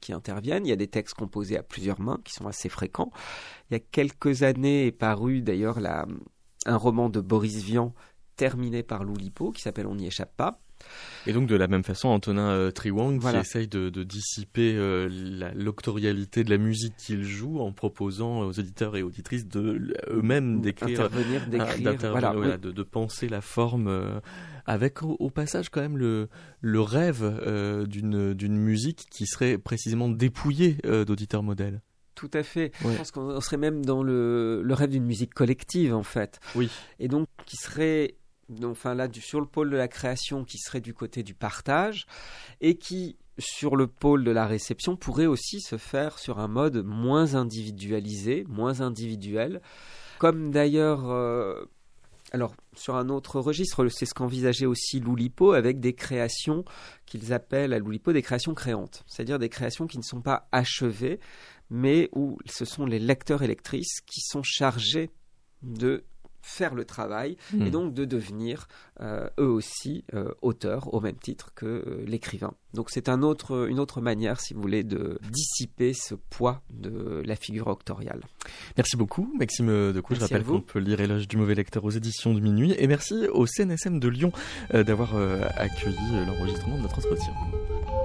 qui interviennent. Il y a des textes composés à plusieurs mains qui sont assez fréquents. Il y a quelques années est paru d'ailleurs un roman de Boris Vian terminé par Loulipo qui s'appelle On n'y échappe pas. Et donc de la même façon, Antonin Triwang Voilà. qui essaye de dissiper l'octorialité de la musique qu'il joue en proposant aux auditeurs et auditrices eux-mêmes d'écrire, de penser la forme, avec au passage quand même le rêve d'une musique qui serait précisément dépouillée d'auditeurs modèles. Tout à fait. Ouais. Je pense qu'on serait même dans le rêve d'une musique collective en fait. Oui. Et donc qui serait sur le pôle de la création, qui serait du côté du partage, et qui, sur le pôle de la réception, pourrait aussi se faire sur un mode moins individualisé, moins individuel, comme d'ailleurs... Alors, sur un autre registre, c'est ce qu'envisageait aussi Loulipo avec des créations qu'ils appellent à Loulipo des créations créantes, c'est-à-dire des créations qui ne sont pas achevées, mais où ce sont les lecteurs et lectrices qui sont chargés de faire le travail et donc de devenir eux aussi auteurs au même titre que l'écrivain. Donc c'est une autre manière, si vous voulez, de dissiper ce poids de la figure auctoriale. Merci beaucoup Maxime Decaux. Je rappelle qu'on peut lire Éloge du mauvais lecteur aux éditions du Minuit, et merci au CNSM de Lyon d'avoir accueilli l'enregistrement de notre entretien.